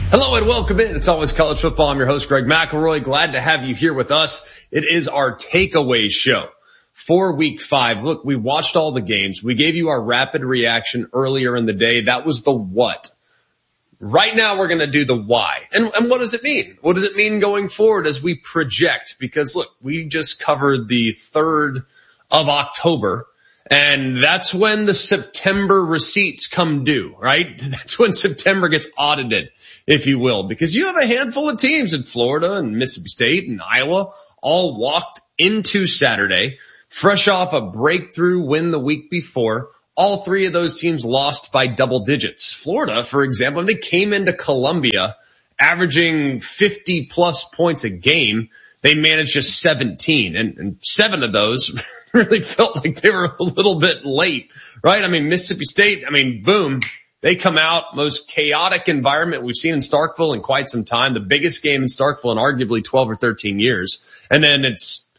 Hello and welcome in. It's always college football. I'm your host, Greg McElroy. Glad to have you here with us. It is our takeaway show for week 5. Look, we watched all the games. We gave you our rapid reaction earlier in the day. That was the what. Right now we're going to do the why. And what does it mean? What does it mean going forward as we project? Because look, we just covered the 3rd of October. And that's when the September receipts come due, right? That's when September gets audited, if you will, because you have a handful of teams in Florida and Mississippi State and Iowa all walked into Saturday fresh off a breakthrough win the week before. All 3 of those teams lost by double digits. Florida, for example, they came into Columbia averaging 50 plus points a game. They managed just 17, and 7 of those really felt like they were a little bit late, right? I mean, Mississippi State, boom, they come out, most chaotic environment we've seen in Starkville in quite some time, the biggest game in Starkville in arguably 12 or 13 years, and then it's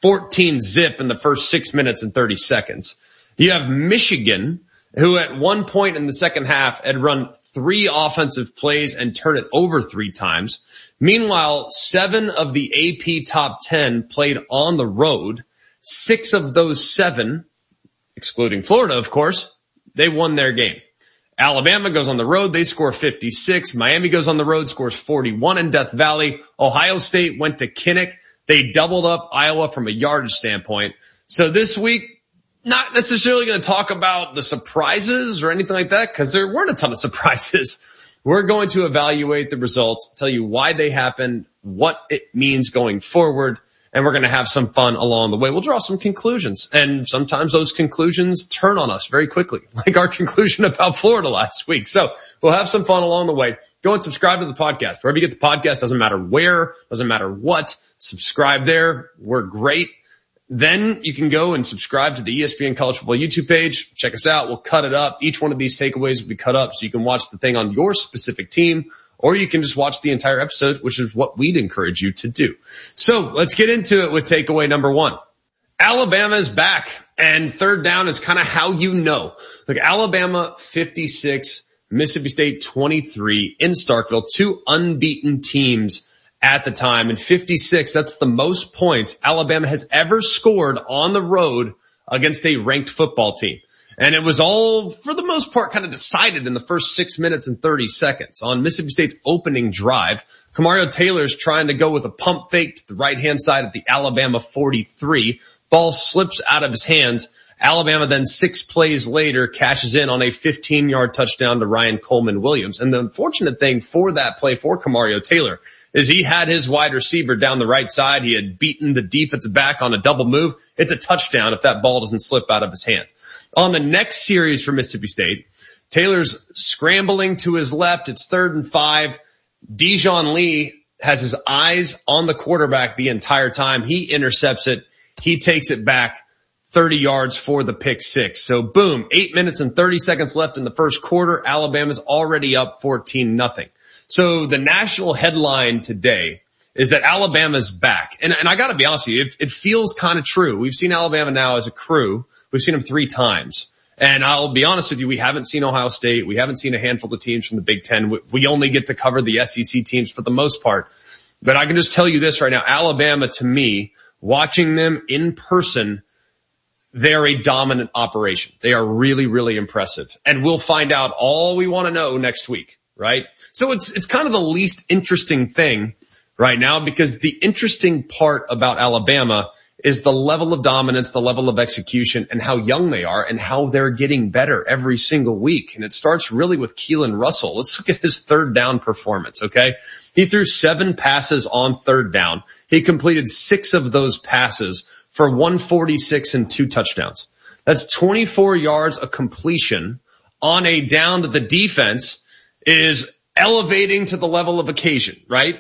14-zip in the first 6 minutes and 30 seconds. You have Michigan, who at one point in the second half had run 3 offensive plays and turned it over 3 times. Meanwhile, 7 of the AP top 10 played on the road. 6 of those 7, excluding Florida, of course, they won their game. Alabama goes on the road. They score 56. Miami goes on the road, scores 41 in Death Valley. Ohio State went to Kinnick. They doubled up Iowa from a yardage standpoint. So this week, not necessarily going to talk about the surprises or anything like that because there weren't a ton of surprises. We're going to evaluate the results, tell you why they happened, what it means going forward, and we're going to have some fun along the way. We'll draw some conclusions, and sometimes those conclusions turn on us very quickly, like our conclusion about Florida last week. So we'll have some fun along the way. Go and subscribe to the podcast. Wherever you get the podcast, doesn't matter where, doesn't matter what, subscribe there. We're great. Then you can go and subscribe to the ESPN College Football YouTube page. Check us out. We'll cut it up. Each one of these takeaways will be cut up so you can watch the thing on your specific team, or you can just watch the entire episode, which is what we'd encourage you to do. So let's get into it with takeaway number 1. Alabama is back, and third down is kind of how you know. Look, Alabama 56, Mississippi State 23 in Starkville, 2 unbeaten teams at the time. And 56, that's the most points Alabama has ever scored on the road against a ranked football team. And it was all, for the most part, kind of decided in the first 6 minutes and 30 seconds. On Mississippi State's opening drive, Kamario Taylor's trying to go with a pump fake to the right-hand side at the Alabama 43. Ball slips out of his hands. Alabama then 6 plays later cashes in on a 15-yard touchdown to Ryan Coleman Williams. And the unfortunate thing for that play for Kamario Taylor is he had his wide receiver down the right side. He had beaten the defensive back on a double move. It's a touchdown if that ball doesn't slip out of his hand. On the next series for Mississippi State, Taylor's scrambling to his left. It's 3rd and 5. Dijon Lee has his eyes on the quarterback the entire time. He intercepts it. He takes it back 30 yards for the pick 6. So boom, 8 minutes and 30 seconds left in the first quarter. Alabama's already up 14-0. So the national headline today is that Alabama's back. And I gotta be honest with you, it feels kind of true. We've seen Alabama now as a crew. We've seen them 3 times. And I'll be honest with you, we haven't seen Ohio State. We haven't seen a handful of teams from the Big Ten. We only get to cover the SEC teams for the most part. But I can just tell you this right now, Alabama, to me, watching them in person, they're a dominant operation. They are really, really impressive. And we'll find out all we want to know next week, right? So it's kind of the least interesting thing right now because the interesting part about Alabama is the level of dominance, the level of execution, and how young they are and how they're getting better every single week. And it starts really with Keelan Russell. Let's look at his third down performance, okay? He threw 7 passes on third down. He completed 6 of those passes for 146 and 2 touchdowns. That's 24 yards of completion on a down that the defense is elevating to the level of occasion, right?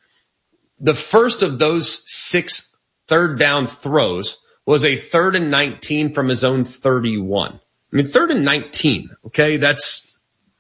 The first of those 6 third down throws was a 3rd and 19 from his own 31. 3rd and 19, okay? That's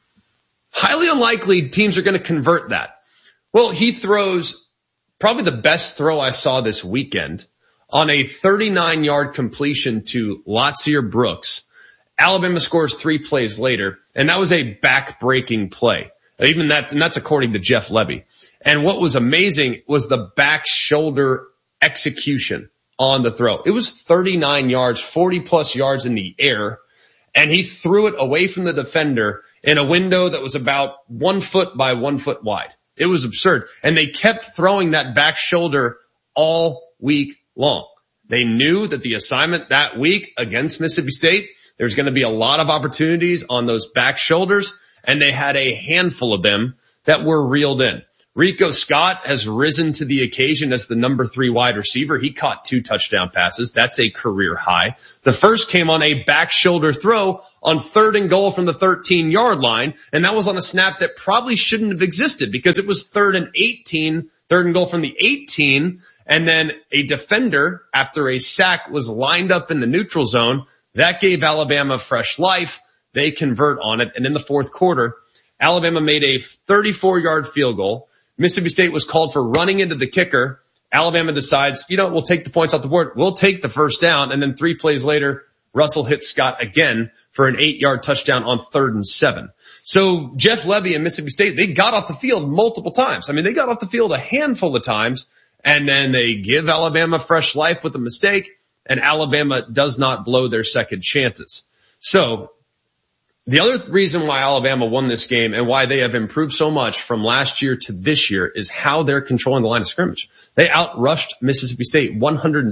highly unlikely teams are going to convert that. Well, he throws probably the best throw I saw this weekend on a 39-yard completion to Latsier Brooks. Alabama scores 3 plays later, and that was a back-breaking play. Even that, and that's according to Jeff Lebby. And what was amazing was the back shoulder execution on the throw. It was 39 yards, 40 plus yards in the air, and he threw it away from the defender in a window that was about 1 foot by 1 foot wide. It was absurd. And they kept throwing that back shoulder all week long. They knew that the assignment that week against Mississippi State, there's going to be a lot of opportunities on those back shoulders, and they had a handful of them that were reeled in. Rico Scott has risen to the occasion as the number 3 wide receiver. He caught 2 touchdown passes. That's a career high. The first came on a back shoulder throw on 3rd and goal from the 13-yard line, and that was on a snap that probably shouldn't have existed because it was 3rd and 18, 3rd and goal from the 18, and then a defender, after a sack, was lined up in the neutral zone. That gave Alabama fresh life. They convert on it, and in the fourth quarter, Alabama made a 34-yard field goal. Mississippi State was called for running into the kicker. Alabama decides, we'll take the points off the board. We'll take the first down. And then 3 plays later, Russell hits Scott again for an 8-yard touchdown on 3rd and 7. So Jeff Lebby and Mississippi State, they got off the field multiple times. I mean, they got off the field a handful of times, and then they give Alabama fresh life with a mistake, and Alabama does not blow their second chances. So the other reason why Alabama won this game and why they have improved so much from last year to this year is how they're controlling the line of scrimmage. They outrushed Mississippi State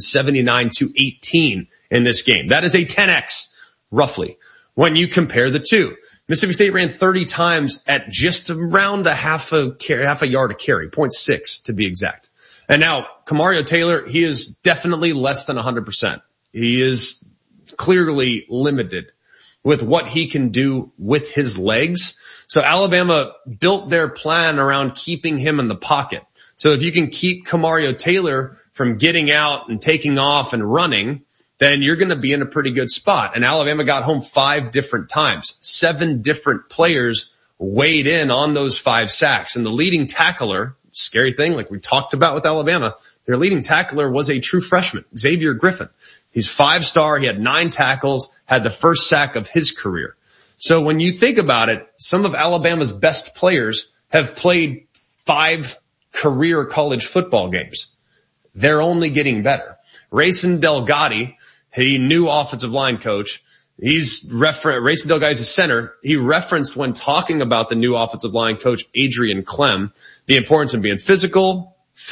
179-18 in this game. That is a 10x, roughly, when you compare the two. Mississippi State ran 30 times at just around a half a yard a carry, 0.6 to be exact. And now, Kamario Taylor, he is definitely less than 100%. He is clearly limited with what he can do with his legs. So Alabama built their plan around keeping him in the pocket. So if you can keep Kamario Taylor from getting out and taking off and running, then you're going to be in a pretty good spot. And Alabama got home 5 different times. 7 different players weighed in on those 5 sacks. And the leading tackler, scary thing, like we talked about with Alabama, their leading tackler was a true freshman, Xavier Griffin. He's 5-star. He had 9 tackles, had the first sack of his career. So when you think about it, some of Alabama's best players have played 5 career college football games. They're only getting better. Rayson Delgatti, a new offensive line coach, Rayson Delgatti's a center. He referenced when talking about the new offensive line coach, Adrian Clem, the importance of being physical.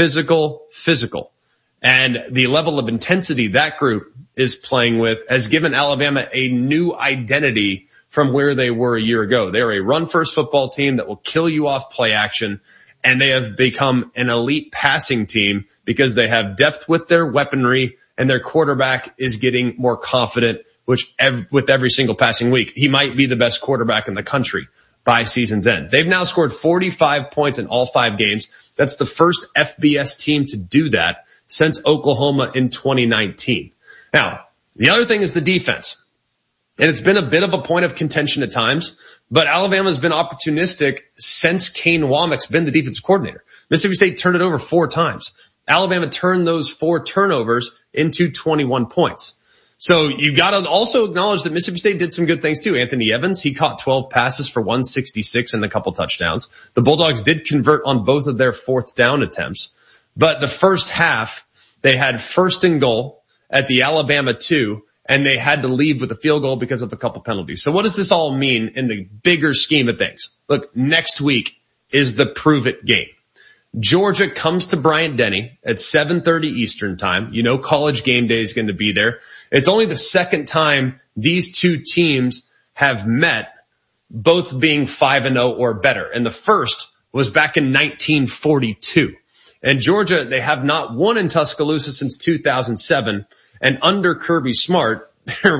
And the level of intensity that group is playing with has given Alabama a new identity from where they were a year ago. They are a run-first football team that will kill you off play action, and they have become an elite passing team because they have depth with their weaponry, and their quarterback is getting more confident with every single passing week. He might be the best quarterback in the country by season's end. They've now scored 45 points in all 5 games. That's the first FBS team to do that since Oklahoma in 2019. Now, the other thing is the defense. And it's been a bit of a point of contention at times, but Alabama's been opportunistic since Kane Womack's been the defensive coordinator. Mississippi State turned it over 4 times. Alabama turned those 4 turnovers into 21 points. So you gotta also acknowledge that Mississippi State did some good things too. Anthony Evans, he caught 12 passes for 166 and a couple touchdowns. The Bulldogs did convert on both of their 4th down attempts. But the first half, they had 1st and goal at the Alabama 2, and they had to leave with a field goal because of a couple penalties. So what does this all mean in the bigger scheme of things? Look, next week is the prove it game. Georgia comes to Bryant-Denny at 7:30 Eastern time. You know College Game Day is going to be there. It's only the second time these two teams have met, both being 5-0 or better. And the first was back in 1942. And Georgia, they have not won in Tuscaloosa since 2007. And under Kirby Smart, they're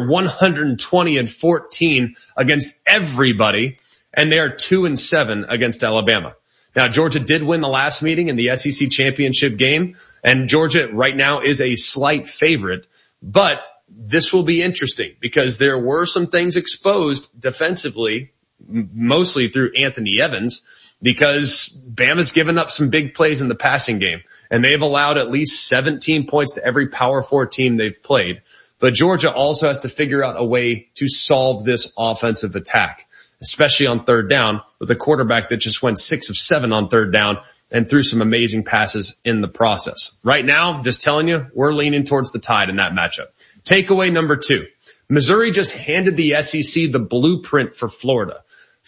120-14 against everybody. And they are 2-7 against Alabama. Now, Georgia did win the last meeting in the SEC championship game, and Georgia right now is a slight favorite. But this will be interesting because there were some things exposed defensively, mostly through Anthony Evans, because Bama's given up some big plays in the passing game, and they've allowed at least 17 points to every Power 4 team they've played. But Georgia also has to figure out a way to solve this offensive attack, especially on third down, with a quarterback that just went 6 of 7 on third down and threw some amazing passes in the process. Right now, just telling you, we're leaning towards the Tide in that matchup. Takeaway number 2. Missouri just handed the SEC the blueprint for Florida.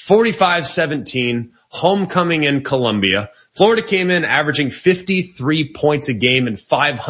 45-17, homecoming in Columbia. Florida came in averaging 53 points a game and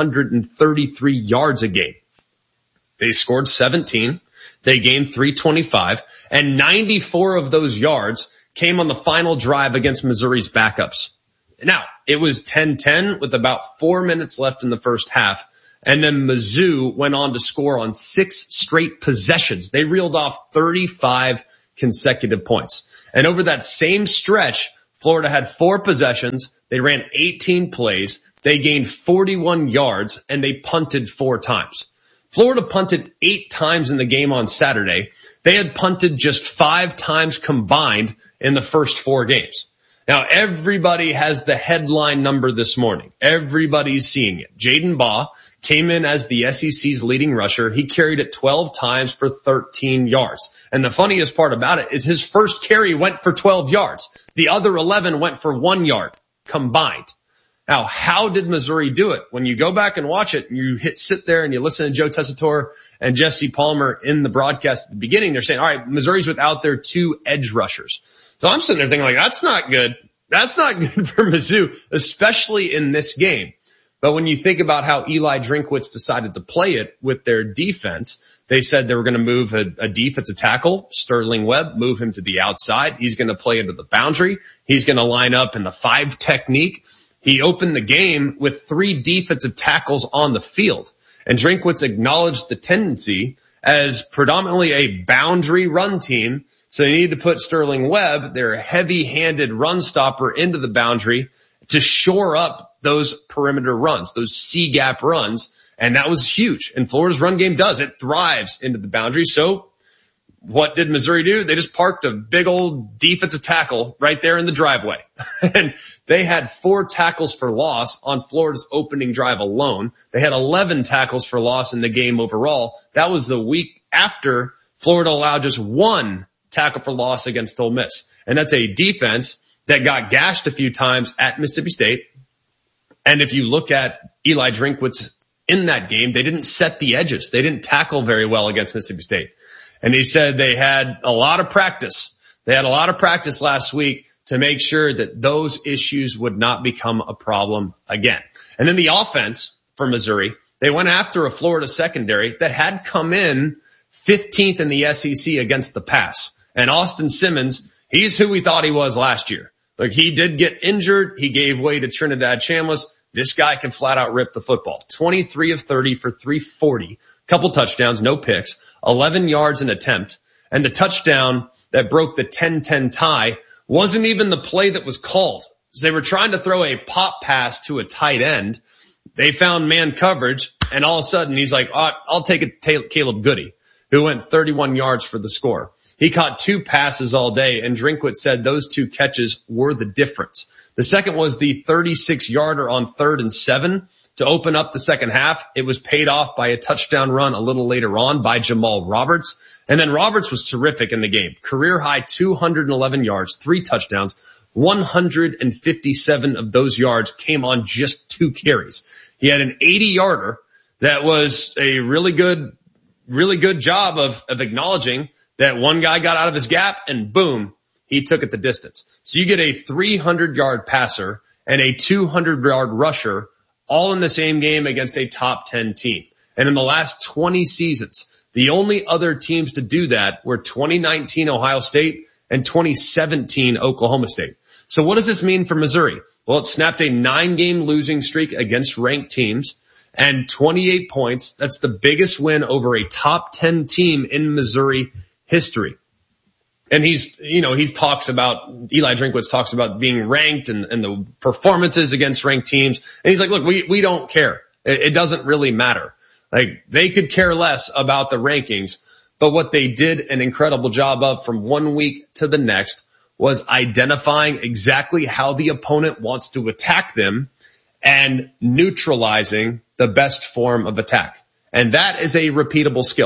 533 yards a game. They scored 17. They gained 325, and 94 of those yards came on the final drive against Missouri's backups. Now, it was 10-10 with about 4 minutes left in the first half, and then Mizzou went on to score on 6 straight possessions. They reeled off 35 consecutive points. And over that same stretch, Florida had 4 possessions. They ran 18 plays. They gained 41 yards, and they punted 4 times. Florida punted 8 times in the game on Saturday. They had punted just 5 times combined in the first 4 games. Now, everybody has the headline number this morning. Everybody's seeing it. Jaden Baugh came in as the SEC's leading rusher. He carried it 12 times for 13 yards. And the funniest part about it is his first carry went for 12 yards. The other 11 went for 1 yard combined. Now, how did Missouri do it? When you go back and watch it, and you sit there and you listen to Joe Tessitore and Jesse Palmer in the broadcast at the beginning, they're saying, all right, Missouri's without their 2 edge rushers. So I'm sitting there thinking, like, that's not good. That's not good for Mizzou, especially in this game. But when you think about how Eli Drinkwitz decided to play it with their defense, they said they were going to move a defensive tackle, Sterling Webb, move him to the outside. He's going to play into the boundary. He's going to line up in the 5 technique. He opened the game with 3 defensive tackles on the field. And Drinkwitz acknowledged the tendency as predominantly a boundary run team. So they need to put Sterling Webb, their heavy-handed run stopper, into the boundary to shore up those perimeter runs, those C-gap runs. And that was huge. And Florida's run game does. It thrives into the boundary. So what did Missouri do? They just parked a big old defensive tackle right there in the driveway. And they had 4 tackles for loss on Florida's opening drive alone. They had 11 tackles for loss in the game overall. That was the week after Florida allowed just 1 tackle for loss against Ole Miss. And that's a defense that got gashed a few times at Mississippi State. And if you look at Eli Drinkwitz in that game, they didn't set the edges. They didn't tackle very well against Mississippi State. And he said they had a lot of practice. They had a lot of practice last week to make sure that those issues would not become a problem again. And then the offense for Missouri, they went after a Florida secondary that had come in 15th in the SEC against the pass. And Austin Simmons, he's who we thought he was last year. Like, he did get injured. He gave way to Trinidad Chambliss. This guy can flat out rip the football. 23 of 30 for 340, couple touchdowns, no picks, 11 yards an attempt. And the touchdown that broke the 10-10 tie wasn't even the play that was called. So they were trying to throw a pop pass to a tight end. They found man coverage, and all of a sudden he's like, I'll take it, Caleb Goody, who went 31 yards for the score. He caught 2 passes all day, and Drinkwitz said those 2 catches were the difference. The second was the 36-yarder on 3rd and 7 to open up the second half. It was paid off by a touchdown run a little later on by Jamal Roberts. And then Roberts was terrific in the game. Career high 211 yards, 3 touchdowns, 157 of those yards came on just 2 carries. He had an 80-yarder that was a really good job of acknowledging that one guy got out of his gap and boom, he took it the distance. So you get a 300-yard passer and a 200-yard rusher all in the same game against a top 10 team. And in the last 20 seasons, the only other teams to do that were 2019 Ohio State and 2017 Oklahoma State. So what does this mean for Missouri? Well, it snapped a 9-game losing streak against ranked teams and 28 points. That's the biggest win over a top 10 team in Missouri history. And Eli Drinkwitz talks about being ranked and the performances against ranked teams. And he's like, look, we don't care. It doesn't really matter. Like, they could care less about the rankings, but what they did an incredible job of from one week to the next was identifying exactly how the opponent wants to attack them and neutralizing the best form of attack. And that is a repeatable skill.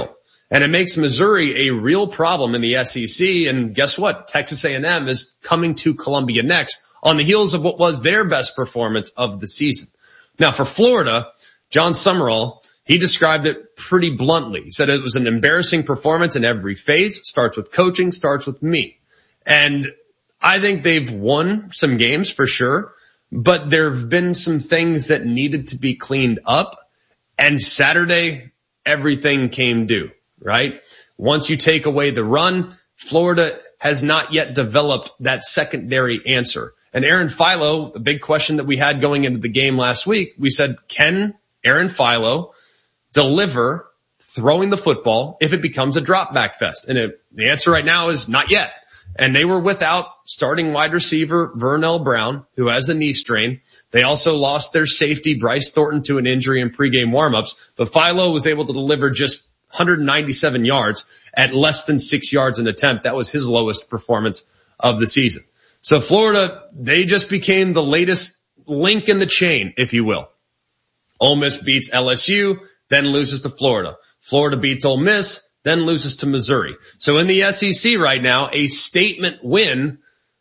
And it makes Missouri a real problem in the SEC. And guess what? Texas A&M is coming to Columbia next on the heels of what was their best performance of the season. Now for Florida, John Summerall, he described it pretty bluntly. He said it was an embarrassing performance in every phase. Starts with coaching, starts with me. And I think they've won some games for sure, but there have been some things that needed to be cleaned up. And Saturday, everything came due, right? Once you take away the run, Florida has not yet developed that secondary answer. And Aaron Philo, the big question that we had going into the game last week, we said, can Aaron Philo deliver throwing the football if it becomes a drop back fest? And the answer right now is not yet. And they were without starting wide receiver Vernell Brown, who has a knee strain. They also lost their safety Bryce Thornton to an injury in pregame warmups, but Philo was able to deliver just 197 yards at less than 6 yards an attempt. That was his lowest performance of the season. So Florida, they just became the latest link in the chain, if you will. Ole Miss beats LSU, then loses to Florida. Florida beats Ole Miss, then loses to Missouri. So in the SEC right now, a statement win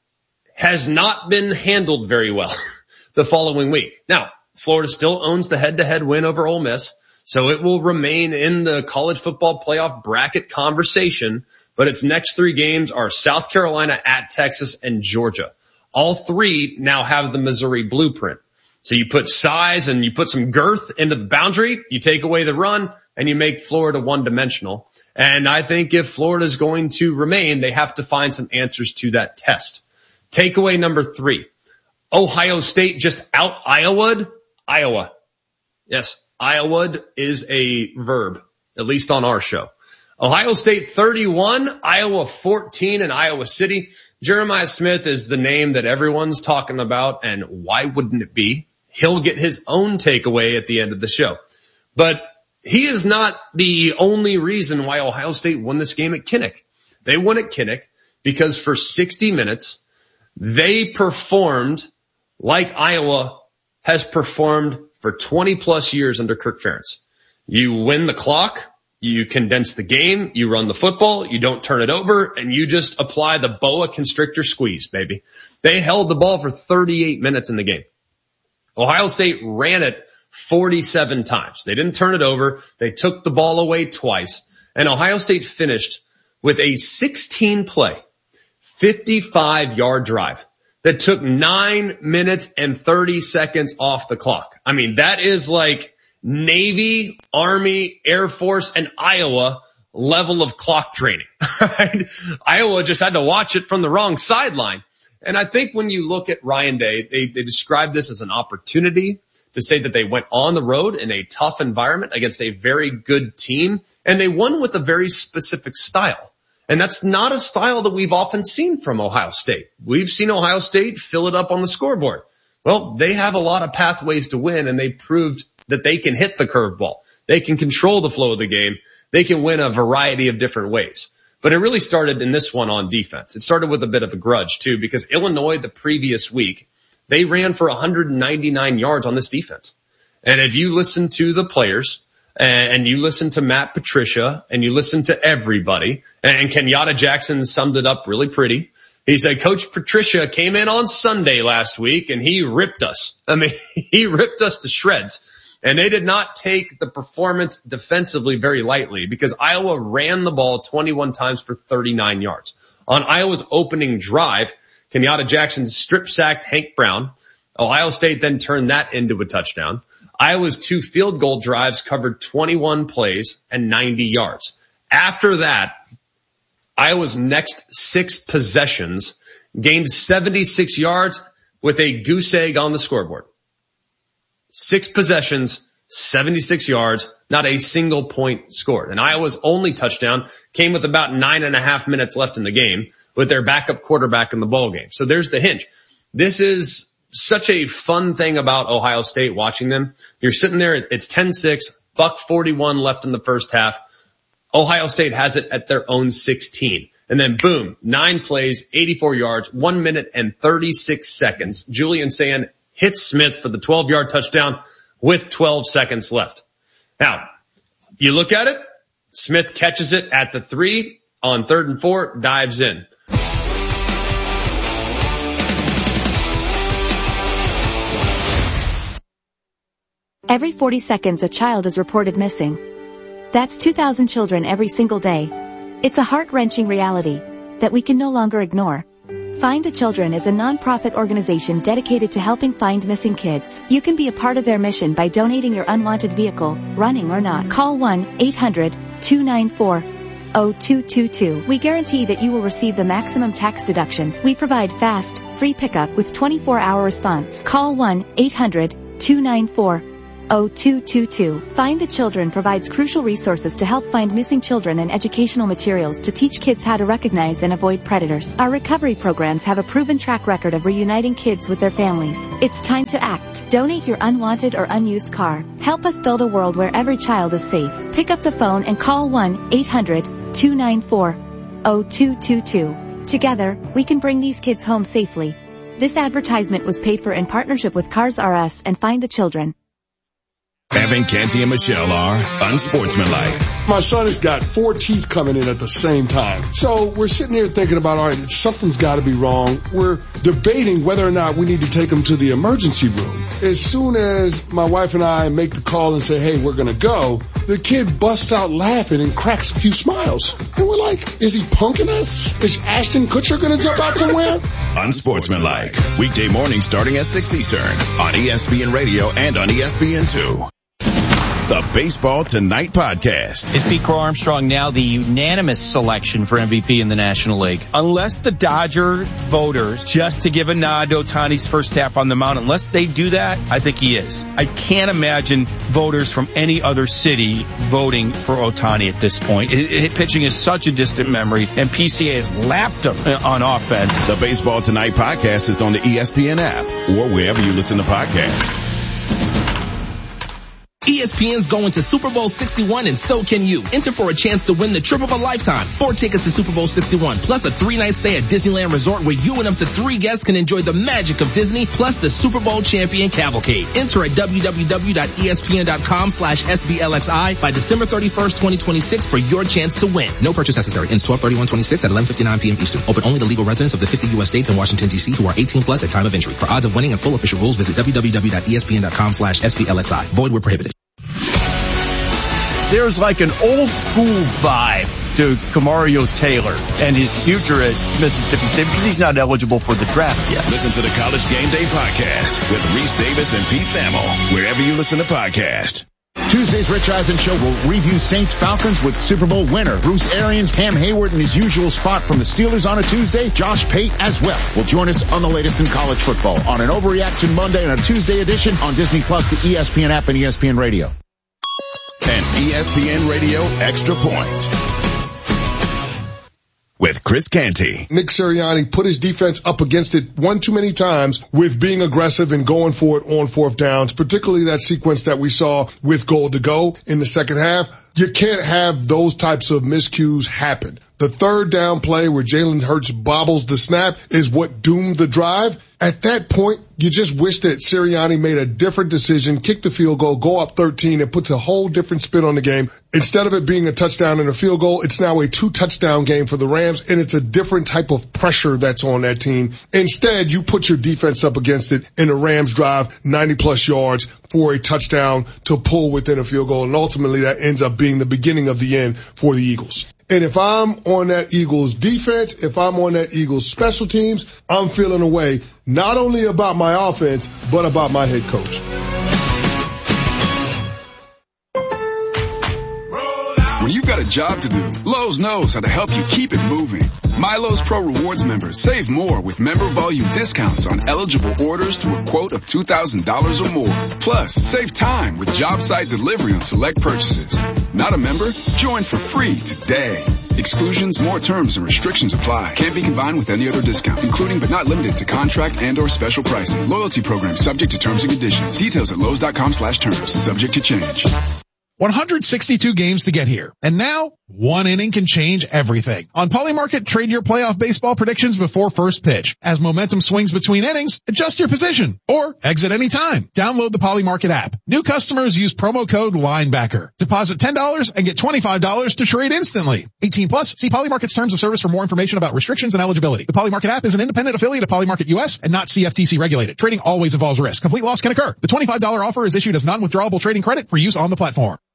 has not been handled very well the following week. Now, Florida still owns the head-to-head win over Ole Miss, so it will remain in the college football playoff bracket conversation, but its next 3 games are South Carolina, at Texas, and Georgia. All 3 now have the Missouri blueprint. So you put size and you put some girth into the boundary, you take away the run, and you make Florida one-dimensional. And I think if Florida is going to remain, they have to find some answers to that test. Takeaway number 3. Ohio State just out Iowa'd Iowa. Yes, Iowa'd is a verb, at least on our show. Ohio State 31, Iowa 14 in Iowa City. Jeremiah Smith is the name that everyone's talking about, and why wouldn't it be? He'll get his own takeaway at the end of the show. But he is not the only reason why Ohio State won this game at Kinnick. They won at Kinnick because for 60 minutes, they performed like Iowa has performed for 20 plus years under Kirk Ferentz. You win the clock, you condense the game, you run the football, you don't turn it over, and you just apply the boa constrictor squeeze, baby. They held the ball for 38 minutes in the game. Ohio State ran it 47 times. They didn't turn it over. They took the ball away twice. And Ohio State finished with a 16-play, 55-yard drive that took 9 minutes and 30 seconds off the clock. I mean, that is like Navy, Army, Air Force, and Iowa level of clock training. Right? Iowa just had to watch it from the wrong sideline. And I think when you look at Ryan Day, they describe this as an opportunity to say that they went on the road in a tough environment against a very good team, and they won with a very specific style. And that's not a style that we've often seen from Ohio State. We've seen Ohio State fill it up on the scoreboard. Well, they have a lot of pathways to win, and they proved that they can hit the curveball. They can control the flow of the game. They can win a variety of different ways. But it really started in this one on defense. It started with a bit of a grudge too, because Illinois the previous week, they ran for 199 yards on this defense. And if you listen to the players and you listen to Matt Patricia and you listen to everybody, and Kenyatta Jackson summed it up really pretty. He said, Coach Patricia came in on Sunday last week and he ripped us. I mean, he ripped us to shreds. And they did not take the performance defensively very lightly, because Iowa ran the ball 21 times for 39 yards. On Iowa's opening drive, Kenyatta Jackson strip sacked Hank Brown. Ohio State then turned that into a touchdown. Iowa's 2 field goal drives covered 21 plays and 90 yards. After that, Iowa's next 6 possessions gained 76 yards with a goose egg on the scoreboard. 6 possessions, 76 yards, not a single point scored. And Iowa's only touchdown came with about 9.5 minutes left in the game with their backup quarterback in the ball game. So there's the hinge. This is such a fun thing about Ohio State watching them. You're sitting there, it's 10-6, $141 left in the first half. Ohio State has it at their own 16. And then boom, 9 plays, 84 yards, 1 minute and 36 seconds. Julian Sand hits Smith for the 12-yard touchdown with 12 seconds left. Now, you look at it, Smith catches it at the 3 on 3rd and 4, dives in. Every 40 seconds a child is reported missing. That's 2,000 children every single day. It's a heart-wrenching reality that we can no longer ignore. Find the Children is a non-profit organization dedicated to helping find missing kids. You can be a part of their mission by donating your unwanted vehicle, running or not. Call 1-800-294-0222. We guarantee that you will receive the maximum tax deduction. We provide fast, free pickup with 24-hour response. Call 1-800-294-0222. Find the Children provides crucial resources to help find missing children and educational materials to teach kids how to recognize and avoid predators. Our recovery programs have a proven track record of reuniting kids with their families. It's time to act. Donate your unwanted or unused car. Help us build a world where every child is safe. Pick up the phone and call 1-800-294-0222. Together, we can bring these kids home safely. This advertisement was paid for in partnership with Cars R Us and Find the Children. Evan, Canty, and Michelle are unsportsmanlike. My son has got 4 teeth coming in at the same time. So we're sitting here thinking about, all right, something's got to be wrong. We're debating whether or not we need to take him to the emergency room. As soon as my wife and I make the call and say, hey, we're going to go, the kid busts out laughing and cracks a few smiles. And we're like, is he punking us? Is Ashton Kutcher going to jump out somewhere? Unsportsmanlike. Weekday mornings starting at 6 Eastern on ESPN Radio and on ESPN2. The Baseball Tonight podcast. Is Pete Crow Armstrong now the unanimous selection for MVP in the National League? Unless the Dodger voters, just to give a nod to Ohtani's first half on the mound, unless they do that, I think he is. I can't imagine voters from any other city voting for Ohtani at this point. Pitching is such a distant memory, and PCA has lapped him on offense. The Baseball Tonight podcast is on the ESPN app or wherever you listen to podcasts. ESPN's going to Super Bowl 61 and so can you. Enter for a chance to win the trip of a lifetime. 4 tickets to Super Bowl 61 plus a 3-night stay at Disneyland Resort where you and up to 3 guests can enjoy the magic of Disney plus the Super Bowl champion cavalcade. Enter at www.espn.com/SBLXI by December 31st, 2026 for your chance to win. No purchase necessary. Ends 12/31/26 at 11:59 p.m. Eastern. Open only to legal residents of the 50 U.S. states and Washington, D.C. who are 18 plus at time of entry. For odds of winning and full official rules, visit www.espn.com/SBLXI. Void where prohibited. There's like an old school vibe to Kamario Taylor and his future at Mississippi State because he's not eligible for the draft yet. Listen to the College Game Day podcast with Reese Davis and Pete Thamel, wherever you listen to podcasts. Tuesday's Rich Eisen Show will review Saints-Falcons with Super Bowl winner Bruce Arians, Cam Hayward in his usual spot from the Steelers on a Tuesday. Josh Pate as well will join us on the latest in college football on an Overreaction Monday and a Tuesday edition on Disney Plus, the ESPN app, and ESPN Radio. And ESPN Radio Extra Point with Chris Canty. Nick Sirianni put his defense up against it one too many times with being aggressive and going for it on 4th downs, particularly that sequence that we saw with goal to go in the second half. You can't have those types of miscues happen. The 3rd down play where Jalen Hurts bobbles the snap is what doomed the drive. At that point, you just wish that Sirianni made a different decision, kick the field goal, go up 13, and puts a whole different spin on the game. Instead of it being a touchdown and a field goal, it's now a 2-touchdown game for the Rams, and it's a different type of pressure that's on that team. Instead, you put your defense up against it, and the Rams drive 90-plus yards for a touchdown to pull within a field goal, and ultimately that ends up being the beginning of the end for the Eagles. And if I'm on that Eagles defense, if I'm on that Eagles special teams, I'm feeling a way not only about my offense, but about my head coach. When you've got a job to do, Lowe's knows how to help you keep it moving. My Lowe's Pro Rewards members save more with member volume discounts on eligible orders through a quote of $2,000 or more. Plus, save time with job site delivery on select purchases. Not a member? Join for free today. Exclusions, more terms, and restrictions apply. Can't be combined with any other discount, including but not limited to contract and/or special pricing. Loyalty program subject to terms and conditions. Details at Lowe's.com/terms. Subject to change. 162 games to get here. And now, one inning can change everything. On Polymarket, trade your playoff baseball predictions before first pitch. As momentum swings between innings, adjust your position or exit anytime. Download the Polymarket app. New customers use promo code LINEBACKER. Deposit $10 and get $25 to trade instantly. 18 plus. See Polymarket's terms of service for more information about restrictions and eligibility. The Polymarket app is an independent affiliate of Polymarket US and not CFTC regulated. Trading always involves risk. Complete loss can occur. The $25 offer is issued as non-withdrawable trading credit for use on the platform.